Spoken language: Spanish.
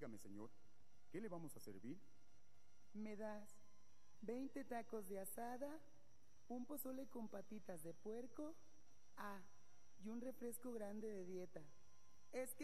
Dígame, señor, ¿qué le vamos a servir? Me das 20 tacos de asada, un pozole con patitas de puerco, y un refresco grande de dieta. Es que